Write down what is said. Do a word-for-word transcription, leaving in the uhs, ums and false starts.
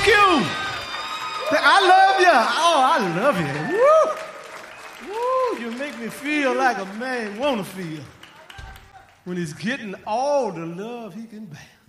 Thank you. I love you. Oh, I love you. Woo. Woo. You make me feel like a man want to feel when he's getting all the love he can bear.